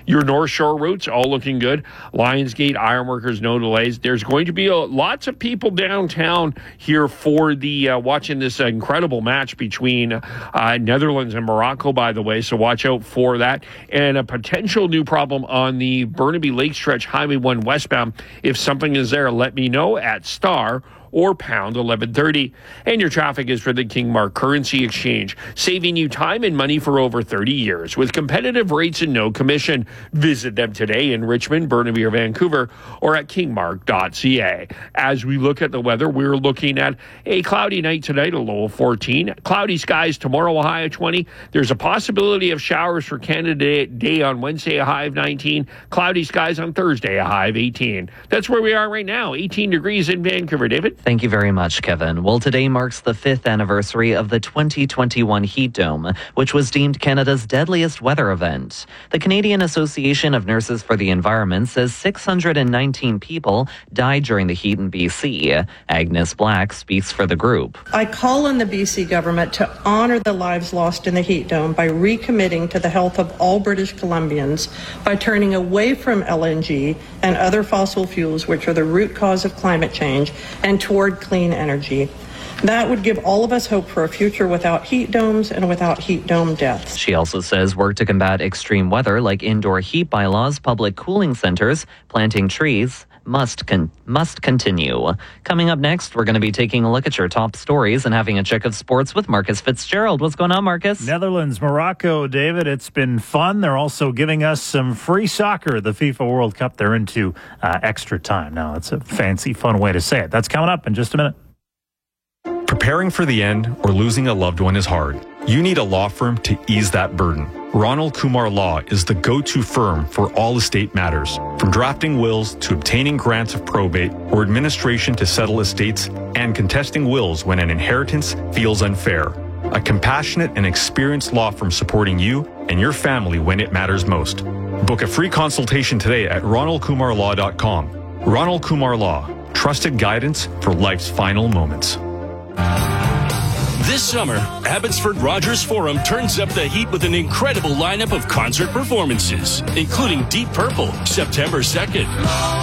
Your North Shore routes, all looking good. Lionsgate, Ironworkers, no delays. There's going to be lots of people downtown here for the watching this incredible match between Netherlands and Morocco, by the way, so watch out for that. And a potential new problem on the Burnaby Lake Stretch Highway 1 westbound. If something is there, let me know at star or pound 1130. And your traffic is for the King Mark Currency Exchange, saving you time and money for over 30 years with competitive rates and no commission. Visit them today in Richmond, Burnaby, or Vancouver, or at kingmark.ca. As we look at the weather, we're looking at a cloudy night tonight, a low of 14. Cloudy skies tomorrow, a high of 20. There's a possibility of showers for Canada Day on Wednesday, a high of 19. Cloudy skies on Thursday, a high of 18. That's where we are right now, 18 degrees in Vancouver. David? Thank you very much, Kevin. Well, today marks the 5th anniversary of the 2021 Heat Dome, which was deemed Canada's deadliest weather event. The Canadian Association of Nurses for the Environment says 619 people died during the heat in BC. Agnes Black speaks for the group. I call on the BC government to honour the lives lost in the Heat Dome by recommitting to the health of all British Columbians by turning away from LNG and other fossil fuels, which are the root cause of climate change, and toward clean energy. That would give all of us hope for a future without heat domes and without heat dome deaths. She also says work to combat extreme weather like indoor heat bylaws, public cooling centers, planting trees must continue. Coming up next, we're going to be taking a look at your top stories and having a check of sports with Marcus Fitzgerald. What's going on, Marcus? Netherlands, Morocco, David. It's been fun. They're also giving us some free soccer. The FIFA World Cup, they're into extra time. Now, it's a fancy, fun way to say it. That's coming up in just a minute. Preparing for the end or losing a loved one is hard. You need a law firm to ease that burden. Ronald Kumar Law is the go-to firm for all estate matters, from drafting wills to obtaining grants of probate or administration to settle estates and contesting wills when an inheritance feels unfair. A compassionate and experienced law firm supporting you and your family when it matters most. Book a free consultation today at ronaldkumarlaw.com. Ronald Kumar Law, trusted guidance for life's final moments. This summer, Abbotsford Rogers Forum turns up the heat with an incredible lineup of concert performances, including Deep Purple, September 2nd.